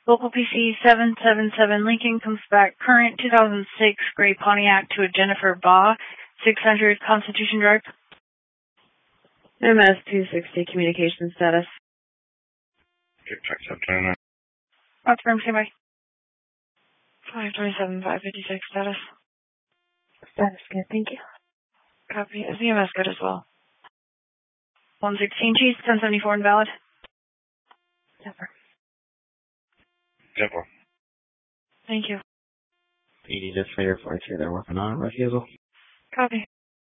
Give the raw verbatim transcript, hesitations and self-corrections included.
Local P C seven seven seven Lincoln comes back current two thousand six gray Pontiac to a Jennifer Baugh, six hundred Constitution Drive. M S two sixty communication status. Get check seven twenty-nine. Confirm, say bye. five twenty-seven, five fifty-six status. Status good, thank you. Copy. Is the M S good as well? one sixteen Cheese, ten seventy-four invalid. Zephyr. Zephyr. Thank you. P D just for your flight here, they're working on refusal. Copy.